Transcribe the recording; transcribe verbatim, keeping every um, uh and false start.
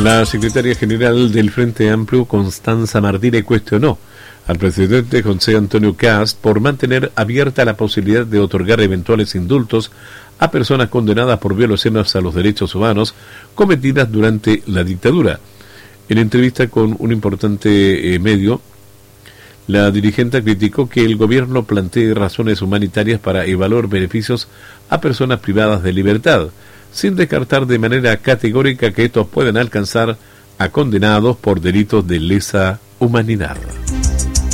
La secretaria general del Frente Amplio, Constanza Martínez, cuestionó al presidente José Antonio Kast por mantener abierta la posibilidad de otorgar eventuales indultos a personas condenadas por violaciones a los derechos humanos cometidas durante la dictadura. En entrevista con un importante eh, medio, la dirigente criticó que el gobierno plantee razones humanitarias para evaluar beneficios a personas privadas de libertad, sin descartar de manera categórica que estos pueden alcanzar a condenados por delitos de lesa humanidad.